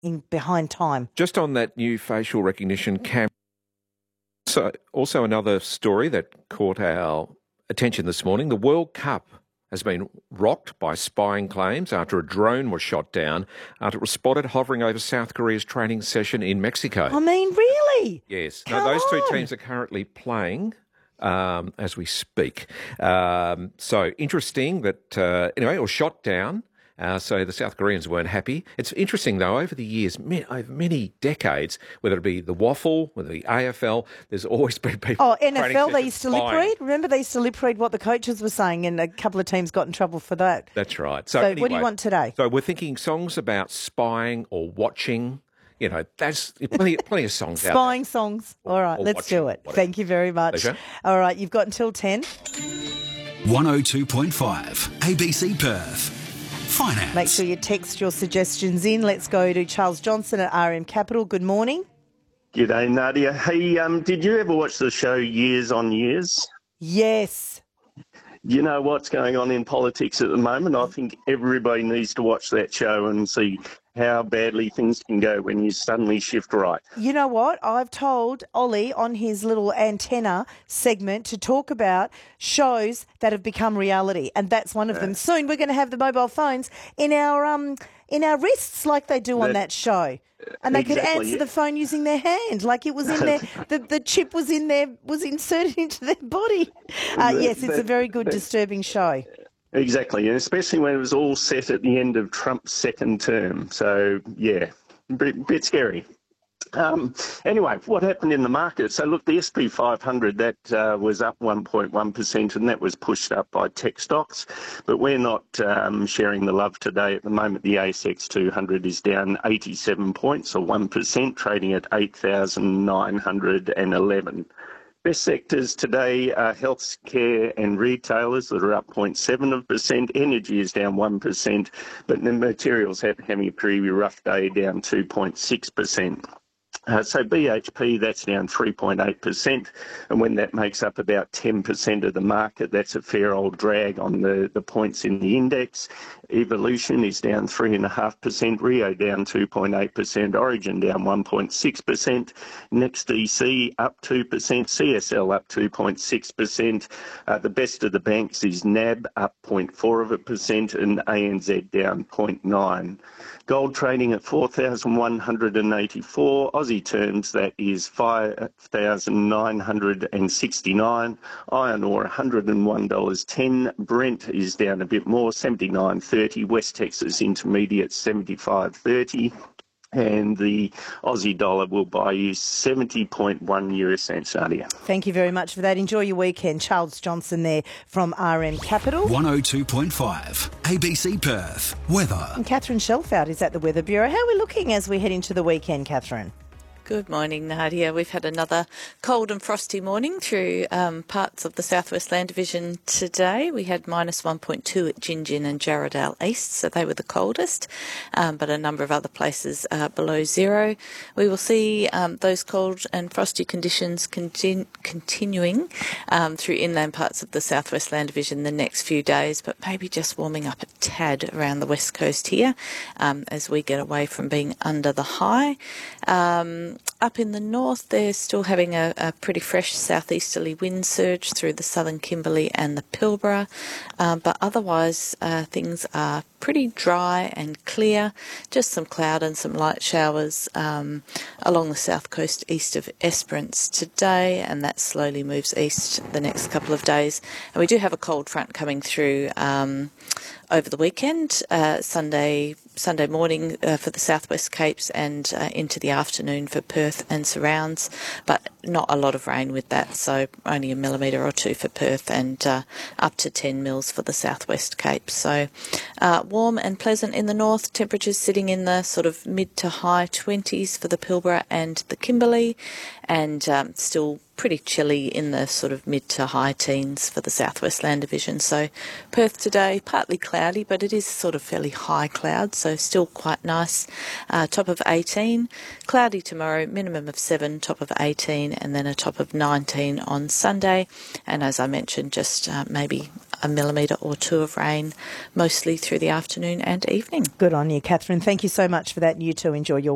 behind time. Just on that new facial recognition camera, so also another story that caught our attention this morning, the World Cup has been rocked by spying claims after a drone was shot down after it was spotted hovering over South Korea's training session in Mexico. I mean, really? Yes. Come Now, those two on. teams are currently playing as we speak. So interesting that, anyway, it was shot down. So the South Koreans weren't happy. It's interesting, though, over the years, over many decades, whether it be the WAFL, whether it be AFL, there's always been people... Oh, NFL, they used to lip read. Remember, they used to lip read what the coaches were saying, and a couple of teams got in trouble for that. That's right. So anyway, anyway, what do you want today? So we're thinking songs about spying or watching. You know, there's plenty of songs out there. Spying songs. All right, let's do it. Whatever. Thank you very much. Pleasure. All right, you've got until 10. 102.5 ABC Perth. Finance. Make sure you text your suggestions in. Let's go to Charles Johnson at RM Capital. Good morning. G'day, Nadia. Hey, did you ever watch the show Years on Years? Yes. You know what's going on in politics at the moment? I think everybody needs to watch that show and see how badly things can go when you suddenly shift right. You know what? I've told Ollie on his little antenna segment to talk about shows that have become reality, and that's one of them. Soon we're going to have the mobile phones in our wrists like they do on that show. And they could answer the phone using their hand, like it was in there. The chip was in there, was inserted into their body. Yes, it's a very good, disturbing show. Exactly, and especially when it was all set at the end of Trump's second term. So, yeah, bit scary. Anyway, what happened in the market? So, look, the SP 500, that was up 1.1%, and that was pushed up by tech stocks. But we're not sharing the love today. At the moment, the ASX 200 is down 87 points, or 1%, trading at 8,911. Best sectors today are healthcare and retailers that are up 0.7%. Energy is down 1%, but the materials having a pretty rough day, down 2.6%. So BHP, that's down 3.8%, and when that makes up about 10% of the market, that's a fair old drag on the points in the index. Evolution is down 3.5%, Rio down 2.8%, Origin down 1.6%, NextDC up 2%, CSL up 2.6%. The best of the banks is NAB up 0.4%, and ANZ down 0.9%. Gold trading at 4,184. Aussie terms, that is 5,969. Iron ore, $101.10. Brent is down a bit more, 79.30. West Texas Intermediate, 75.30. And the Aussie dollar will buy you 70.1 euro cents, Nadia. Thank you very much for that. Enjoy your weekend. Charles Johnson there from RM Capital. 102.5 ABC Perth. Weather. And Catherine Shelfout is at the Weather Bureau. How are we looking as we head into the weekend, Catherine? Good morning, Nadia. We've had another cold and frosty morning through parts of the Southwest Land Division today. We had minus 1.2 at Gingin and Jarrahdale East, so they were the coldest, but a number of other places below zero. We will see those cold and frosty conditions continuing through inland parts of the Southwest Land Division the next few days, but maybe just warming up a tad around the west coast here as we get away from being under the high. Up in the north, they're still having a pretty fresh southeasterly wind surge through the southern Kimberley and the Pilbara, but otherwise things are pretty dry and clear, just some cloud and some light showers along the south coast east of Esperance today, and that slowly moves east the next couple of days. And we do have a cold front coming through over the weekend, Sunday morning for the Southwest Capes and into the afternoon for Perth and surrounds, but not a lot of rain with that, so only a millimetre or two for Perth and up to 10 mils for the Southwest Cape. So warm and pleasant in the north, temperatures sitting in the sort of mid to high 20s for the Pilbara and the Kimberley, and still pretty chilly in the sort of mid to high teens for the Southwest Land Division. So Perth today, partly cloudy, but it is sort of fairly high cloud, so still quite nice. Top of 18. Cloudy tomorrow, minimum of 7, top of 18, and then a top of 19 on Sunday. And as I mentioned, just maybe a millimetre or two of rain, mostly through the afternoon and evening. Good on you, Catherine. Thank you so much for that. You too. Enjoy your